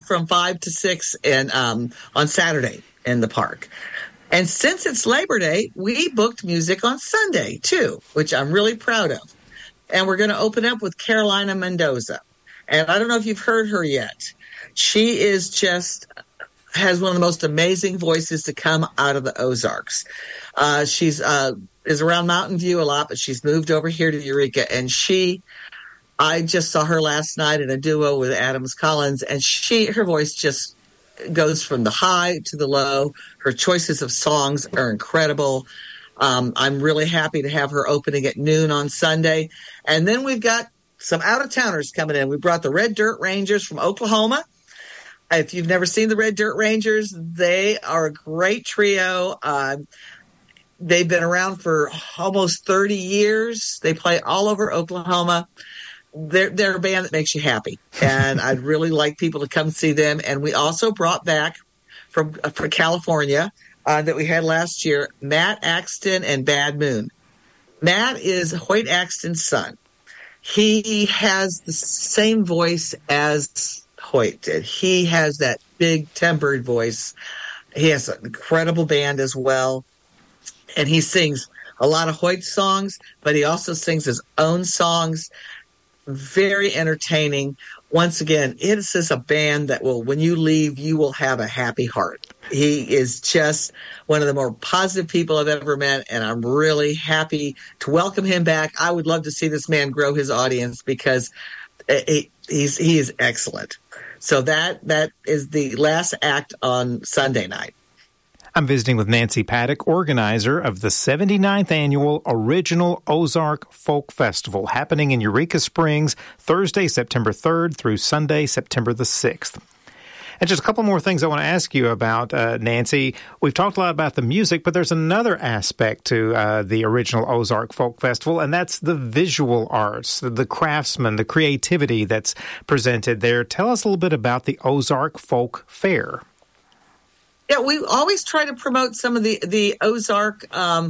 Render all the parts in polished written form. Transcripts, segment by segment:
from 5 to 6 and on Saturday in the park. And since it's Labor Day, we booked music on Sunday, too, which I'm really proud of. And we're going to open up with Carolina Mendoza. And I don't know if you've heard her yet. She is just has one of the most amazing voices to come out of the Ozarks. She's is around Mountain View a lot, but she's moved over here to Eureka. And I just saw her last night in a duo with Adams Collins, and her voice just goes from the high to the low. Her choices of songs are incredible. I'm really happy to have her opening at noon on Sunday. And then we've got some out-of-towners coming in. We brought the Red Dirt Rangers from Oklahoma. If you've never seen the Red Dirt Rangers, they are a great trio. They've been around for almost 30 years. They play all over Oklahoma. They're a band that makes you happy, and I'd really like people to come see them. And we also brought back from California that we had last year, Matt Axton and Bad Moon. Matt is Hoyt Axton's son. He has the same voice as Hoyt did. He has that big tempered voice. He has an incredible band as well, and he sings a lot of Hoyt songs, but he also sings his own songs. Very entertaining. Once again, it is a band that will, when you leave, you will have a happy heart. He is just one of the more positive people I've ever met, and I'm really happy to welcome him back. I would love to see this man grow his audience because he is excellent. So that is the last act on Sunday night. I'm visiting with Nancy Paddock, organizer of the 79th Annual Original Ozark Folk Festival, happening in Eureka Springs, Thursday, September 3rd through Sunday, September the 6th. And just a couple more things I want to ask you about, Nancy. We've talked a lot about the music, but there's another aspect to the Original Ozark Folk Festival, and that's the visual arts, the craftsmen, the creativity that's presented there. Tell us a little bit about the Ozark Folk Fair. Yeah, we always try to promote some of the Ozark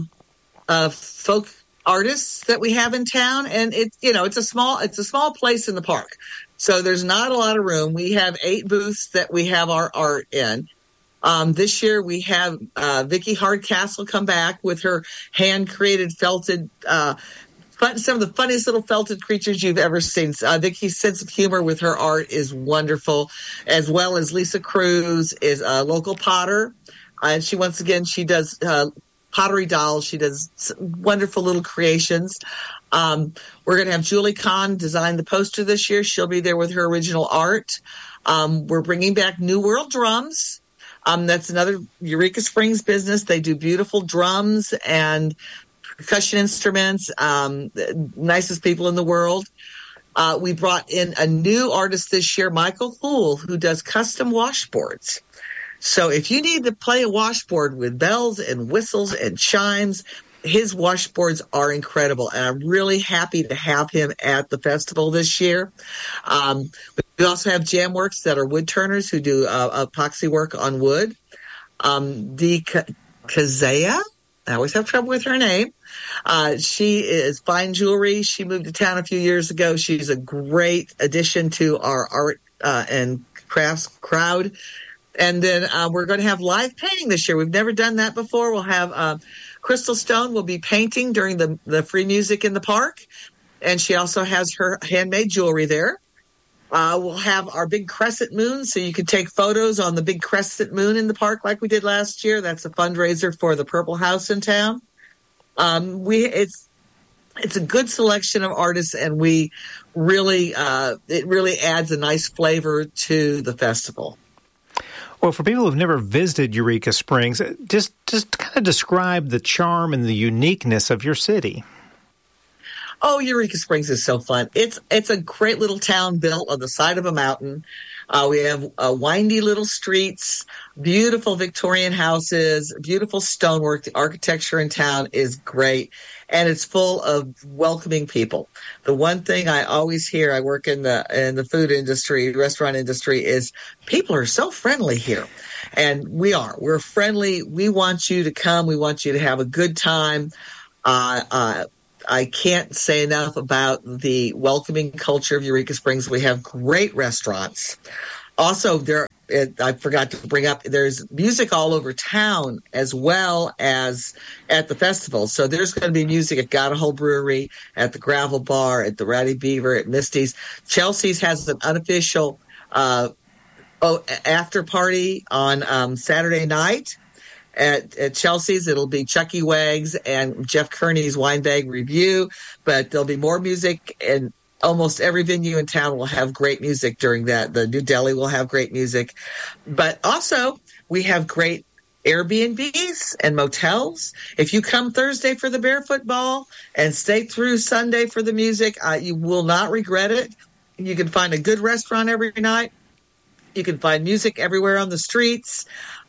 folk artists that we have in town, and it's a small place in the park, so there's not a lot of room. We have 8 booths that we have our art in. This year we have Vicky Hardcastle come back with her hand-created felted. Some of the funniest little felted creatures you've ever seen. Vicky's sense of humor with her art is wonderful, as well as Lisa Cruz is a local potter. And she does pottery dolls. She does wonderful little creations. We're going to have Julie Kahn design the poster this year. She'll be there with her original art. We're bringing back New World Drums. That's another Eureka Springs business. They do beautiful drums and percussion instruments, nicest people in the world. We brought in a new artist this year, Michael Houle, who does custom washboards. So if you need to play a washboard with bells and whistles and chimes, his washboards are incredible. And I'm really happy to have him at the festival this year. We also have Jamworks that are wood turners who do epoxy work on wood. Kazea, I always have trouble with her name. She is fine jewelry. She moved to town a few years ago. She's a great addition to our art and crafts crowd. And then we're going to have live painting this year. We've never done that before. We'll have Crystal Stone will be painting during the free music in the park. And she also has her handmade jewelry there. We'll have our big crescent moon, so you can take photos on the big crescent moon in the park like we did last year. That's a fundraiser for the Purple House in town. It's a good selection of artists, and we really it really adds a nice flavor to the festival. Well, for people who've never visited Eureka Springs, just kind of describe the charm and the uniqueness of your city. Oh, Eureka Springs is so fun. It's a great little town built on the side of a mountain. We have windy little streets, beautiful Victorian houses, beautiful stonework. The architecture in town is great, and it's full of welcoming people. The one thing I always hear, I work in the food industry, restaurant industry, is people are so friendly here. And we're friendly. We want you to come. We want you to have a good time. I can't say enough about the welcoming culture of Eureka Springs. We have great restaurants. Also, I forgot to bring up, there's music all over town as well as at the festival. So there's going to be music at Got a Hole Brewery, at the Gravel Bar, at the Ratty Beaver, at Misty's. Chelsea's has an unofficial after party on Saturday night. At Chelsea's, it'll be Chucky Wags and Jeff Kearney's Wine Bag Review, but there'll be more music, and almost every venue in town will have great music during that. The New Deli will have great music, but also we have great Airbnbs and motels. If you come Thursday for the Barefoot Ball and stay through Sunday for the music, you will not regret it. You can find a good restaurant every night. You can find music everywhere on the streets.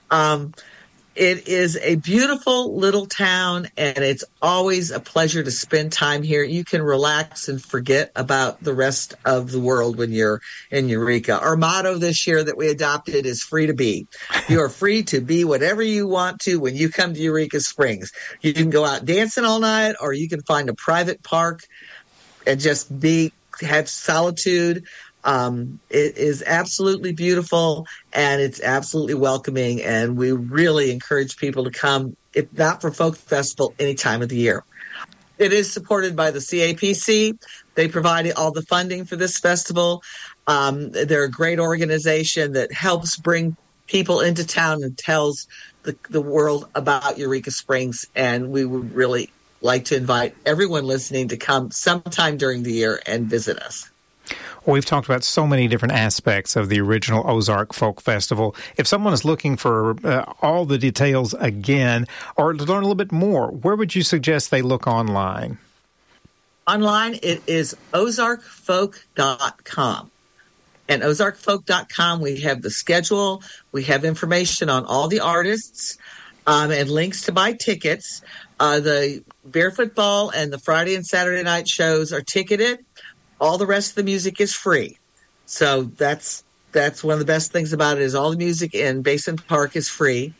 It is a beautiful little town, and it's always a pleasure to spend time here. You can relax and forget about the rest of the world when you're in Eureka. Our motto this year that we adopted is free to be. You are free to be whatever you want to when you come to Eureka Springs. You can go out dancing all night, or you can find a private park and just have solitude. It is absolutely beautiful, and it's absolutely welcoming, and we really encourage people to come, if not for Folk Festival, any time of the year. It is supported by the CAPC. They provide all the funding for this festival. They're a great organization that helps bring people into town and tells the world about Eureka Springs, and we would really like to invite everyone listening to come sometime during the year and visit us. Well, we've talked about so many different aspects of the original Ozark Folk Festival. If someone is looking for all the details again, or to learn a little bit more, where would you suggest they look online? Online, it is ozarkfolk.com. And ozarkfolk.com, we have the schedule, we have information on all the artists, and links to buy tickets. The Barefoot Ball and the Friday and Saturday night shows are ticketed. All the rest of the music is free. So that's one of the best things about it, is all the music in Basin Park is free.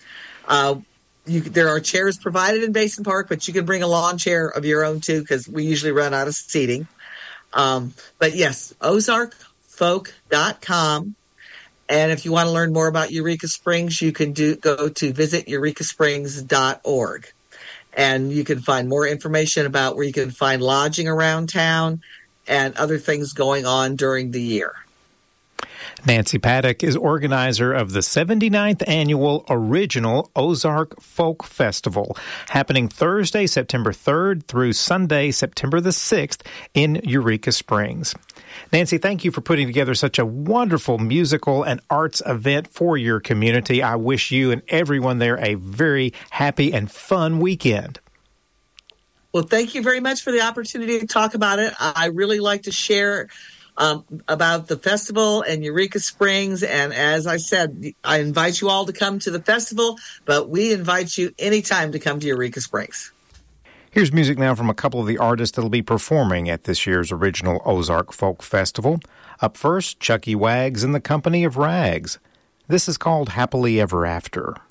There are chairs provided in Basin Park, but you can bring a lawn chair of your own too, because we usually run out of seating. But yes, ozarkfolk.com. And if you want to learn more about Eureka Springs, you can go to visiteurekasprings.org. And you can find more information about where you can find lodging around town and other things going on during the year. Nancy Paddock is organizer of the 79th Annual Original Ozark Folk Festival, happening Thursday, September 3rd through Sunday, September the 6th in Eureka Springs. Nancy, thank you for putting together such a wonderful musical and arts event for your community. I wish you and everyone there a very happy and fun weekend. Well, thank you very much for the opportunity to talk about it. I really like to share about the festival and Eureka Springs. And as I said, I invite you all to come to the festival, but we invite you anytime to come to Eureka Springs. Here's music now from a couple of the artists that will be performing at this year's original Ozark Folk Festival. Up first, Chucky Wags and the Company of Rags. This is called Happily Ever After.